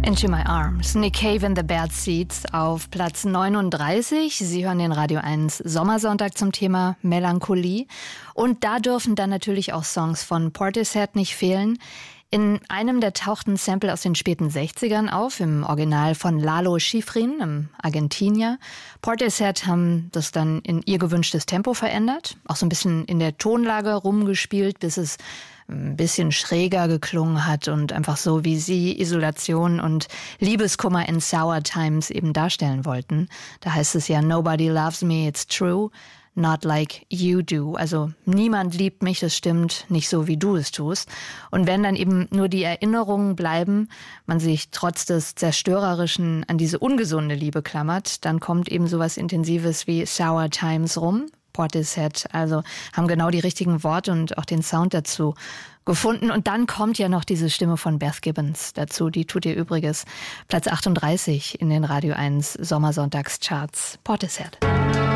Into My Arms, Nick Cave and the Bad Seeds auf Platz 39. Sie hören den Radio 1 Sommersonntag zum Thema Melancholie. Und da dürfen dann natürlich auch Songs von Portishead nicht fehlen. In einem der tauchten Sample aus den späten 60ern auf, im Original von Lalo Schifrin, einem Argentinier. Portishead haben das dann in ihr gewünschtes Tempo verändert, auch so ein bisschen in der Tonlage rumgespielt, bis es ein bisschen schräger geklungen hat und einfach so, wie sie Isolation und Liebeskummer in Sour Times eben darstellen wollten. Da heißt es ja, Nobody loves me, it's true, not like you do. Also niemand liebt mich, das stimmt, nicht so, wie du es tust. Und wenn dann eben nur die Erinnerungen bleiben, man sich trotz des Zerstörerischen an diese ungesunde Liebe klammert, dann kommt eben sowas Intensives wie Sour Times rum. Portishead, also haben genau die richtigen Worte und auch den Sound dazu gefunden. Und dann kommt ja noch diese Stimme von Beth Gibbons dazu, die tut ihr Übriges. Platz 38 in den Radio 1 Sommersonntagscharts. Portishead.